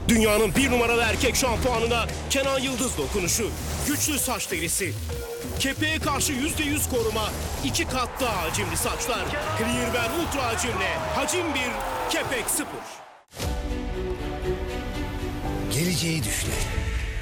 Dünyanın bir numaralı erkek şampuanına Kenan Yıldız dokunuşu. Güçlü saç derisi. Kepeğe karşı %100 koruma. 2 kat daha hacimli saçlar. Clearwear Ultra hacimle. Hacim 1, kepek 0. Geleceği düşle.